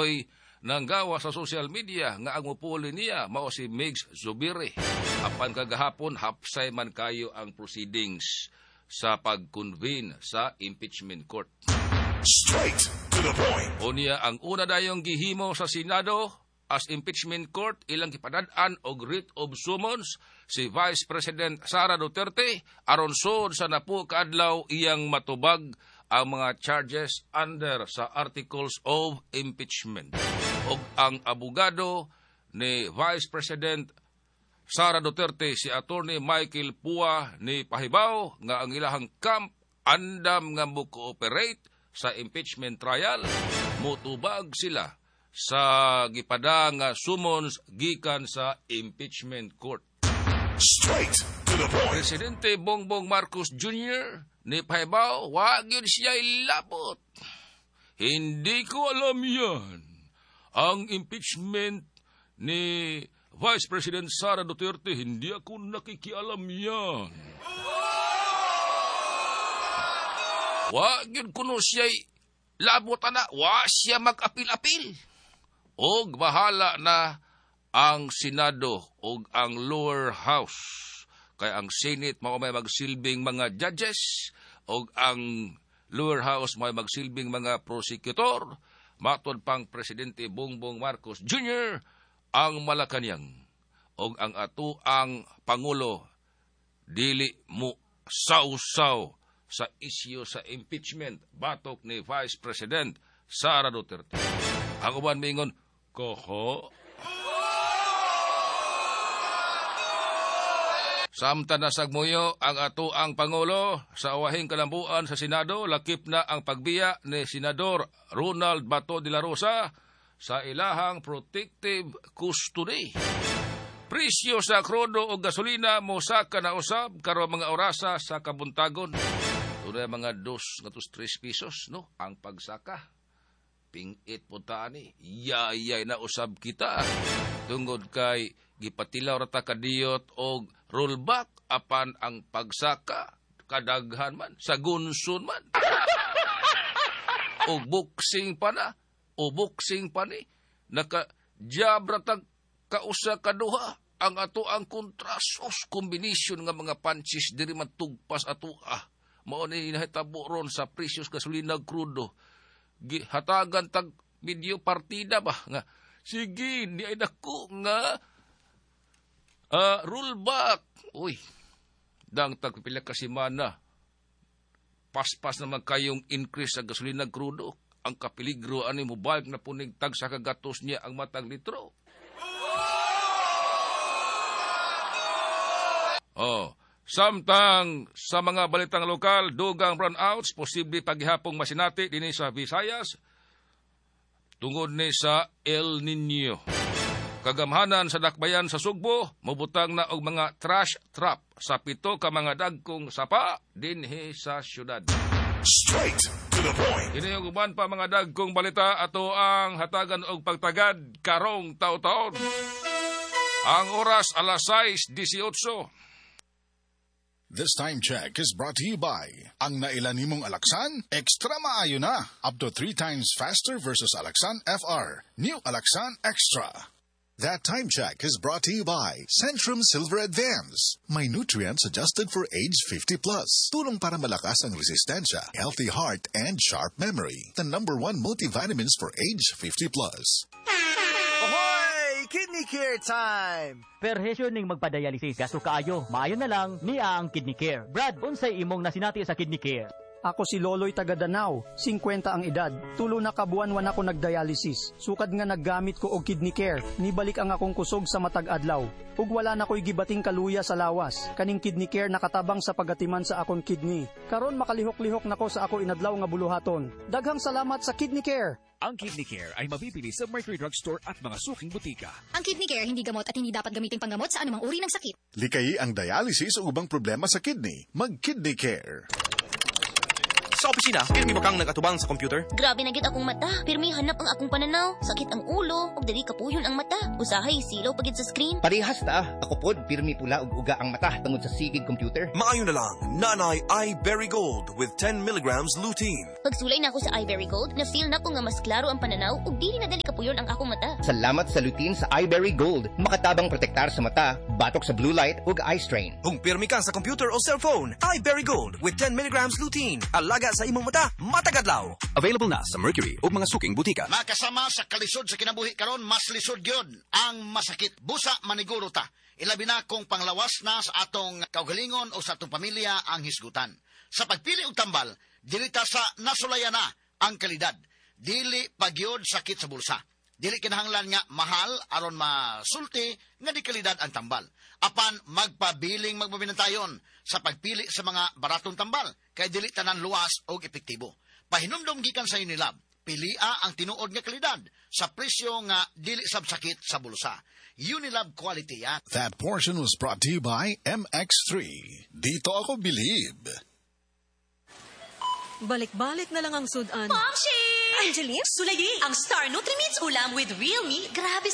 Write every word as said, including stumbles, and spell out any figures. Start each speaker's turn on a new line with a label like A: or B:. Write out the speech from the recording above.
A: Moy nanggawa sa social media nga ang mupuli niya mao si Migs Zubiri. Apan kagahapon hapsay man kayo ang proceedings sa pag-convene sa impeachment court.
B: Straight to the point.
A: Unya ang una dayong gihimo sa Senado as impeachment court ilang gipadad-an og writ of summons si Vice President Sara Duterte aron sud sa napo kaadlaw iyang matubag ang mga charges under sa Articles of Impeachment. Og ang abogado ni Vice President Sara Duterte si Attorney Michael Pua ni pahibaw nga ang ilahang camp andam nga mo-cooperate sa impeachment trial, motubag sila sa gipada nga summons gikan sa impeachment court.
B: Straight to the point.
A: Presidente Bongbong Marcos Junior ni pahibaw, wag yun siya ilabot. Hindi ko alam yan. Ang impeachment ni Vice President Sara Duterte, hindi ako nakikialam yan. Wag yun kuno siya labot na, wa siya mag-apil-apil. Og bahala na ang Senado og ang lower house. Kaya ang Senate mao may magsilbing mga judges og ang lower house may magsilbing mga prosecutor. Matod pang Presidente Bongbong Marcos Junior ang Malacañang og ang ato ang Pangulo dili mo sausaw sa isyu sa impeachment batok ni Vice President Sara Duterte. Ang uban mingon, koho. Samtang nasagmuyo ang ato ang Pangulo sa awahing kalambuan sa Senado, lakip na ang pagbiya ni Senador Ronald Bato de la Rosa sa ilahang protective custody. Presyo sa krudo o gasolina mosaka na usab karon mga orasa sa kabuntagon. Tunay mga dos ngatus tres pesos no ang pagsaka. Pingit punta ni, yayay na usab kita. Tungod kay gipatilaw rata kadiyot og rollback apan ang pagsaka kadaghan man sa gunson man. O boxing pa na, o boxing pa ni naka jab rata kausa kaduha ang ato ang kontrasos combination nga mga punches diri matugpas ato ah. Mao ni nahitabo ron sa presyos gasolina krudo. Hatagan tag video partida ba nga sige di ay dako nga uh, rollback uy dang tag pila ka semana paspas naman kayong increase sa gasolina krudo ang kapeligro ani mo balik na punig tag sa kagatos niya ang matag litro. Oh, samtang sa mga balitang lokal, dugang brownouts, posible paghihapong masinati din sa Visayas, tungod ni sa El Nino. Kagamhanan sa dakbayan sa Sugbo, mabutang na og mga trash trap sa pito ka mga dagkong sapa dinhi sa syudad.
B: Straight to the point.
A: Ini yung uban pa mga dagkong balita ato ang hatagan og pagtagad karong taw-taon. Ang oras alas sais disyotso.
B: This time check is brought to you by ang nailan nimong Alaksan, extra maayo na. Up to three times faster versus Alaksan F R. New Alaksan Extra. That time check is brought to you by Centrum Silver Advance. May nutrients adjusted for age fifty plus. Tulong para malakas ang resistensya, healthy heart, and sharp memory. The number one multivitamins for age fifty plus.
C: Kidney Care time!
D: Perhesyo ning magpadialysis. Gasto kaayo, maayo na lang niya ang Kidney Care. Brad, unsay imong nasinati sa Kidney Care?
E: Ako si Loloy taga Danau, fifty ang edad. Tulo na kabuan wan ako nagdialysis. Sukad nga naggamit ko og Kidney Care. Nibalik ang akong kusog sa matag adlaw. Ug wala na ko'y gibating kaluya sa lawas. Kaning Kidney Care nakatabang sa pagatiman sa akong kidney. Karon makalihok-lihok nako sa ako inadlaw nga buluhaton. Daghang salamat sa Kidney Care.
F: Ang Kidney Care ay mabibili sa Mercury Drug Store at mga suking butika.
G: Ang Kidney Care hindi gamot at hindi dapat gamitin panggamot sa anumang uri ng sakit.
B: Likayi ang dialysis o ubang problema sa kidney. Mag-Kidney Care.
C: Sa opisina, pirmi ba kang nagatubang sa computer?
H: Grabe na gid akong mata. Pirmi hanap ang akong pananaw. Sakit ang ulo, ug dili kapuyon ang mata. Usahay silaw pagid sa screen.
I: Parehas ta. Ako pod pirmi pula ug uga ang mata tungod sa sigid computer.
C: Maayo na lang. Nanay Iberry Gold with ten milligrams lutein.
H: Pagsulay na ako sa Iberry Gold, na feel na ko nga mas klaro ang pananaw ug dili na dali kapuyon kapuyon ang akong mata.
I: Salamat sa lutein sa iBerry Gold. Makatabang protektar sa mata, batok sa blue light ug eye strain.
C: Kung pirmi ka sa computer o cellphone, iBerry Gold with ten milligrams lutein. Alaga sa imong mata, matagadlaw.
F: Available na sa Mercury o mga suking butika.
J: Makasama sa kalisod sa kinabuhi karon, mas lisod gyud ang masakit. Busa maniguro ta. Ilabi na kung panglawas na sa atong kaugalingon o sa atong pamilya ang hisgutan. Sa pagpili og tambal, dili ta sa nasulayan na ang kalidad. Dili pagyod sakit sa bulsa. Dili kinahanglan nga mahal aron masulti nga di kalidad ang tambal. Apan magpabiling magbabinantayon sa pagpili sa mga baratong tambal kay dili tanan luwas og epektibo. Pahinumdom gikan sa Unilab, pilia ang tinuod nga kalidad sa presyo nga dili sabsakit sa bulsa. Unilab quality yan.
B: That portion was brought to you by M X three. Dito ako bilib.
K: Balik-balik na lang ang sudan.
L: Momshi! Angeline, Sulayi, ang Star Nutrimits ulam with real meat. Grabe